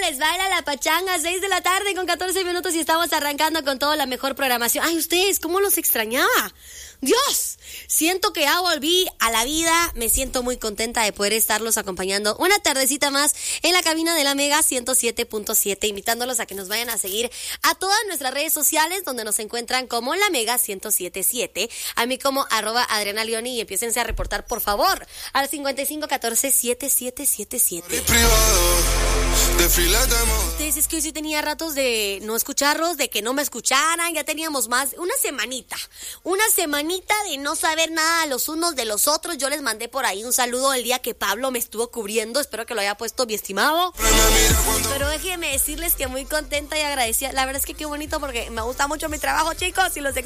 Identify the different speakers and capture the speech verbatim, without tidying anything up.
Speaker 1: les baila la pachanga? seis de la tarde con catorce minutos y estamos arrancando con toda la mejor programación. Ay, ustedes, ¿cómo los extrañaba? Dios, siento que ya volví a la vida. Me siento muy contenta de poder estarlos acompañando una tardecita más en la cabina de la Mega ciento siete punto siete, invitándolos a que nos vayan a seguir a todas nuestras redes sociales, donde nos encuentran como la Mega ciento siete punto siete, a mí como arroba Adriana Leoni, y empiécense a reportar, por favor, al cincuenta y cinco catorce setenta y siete setenta y siete. Ustedes, es que hoy sí tenía ratos de no escucharlos, de que no me escucharan. Ya teníamos más, una semanita, una semanita de no saber nada los unos de los otros. Yo les mandé por ahí un saludo el día que Pablo me estuvo cubriendo. Espero que lo haya puesto mi estimado. Pero déjenme decirles que muy contenta y agradecida. La verdad es que qué bonito, porque me gusta mucho mi trabajo, chicos, y los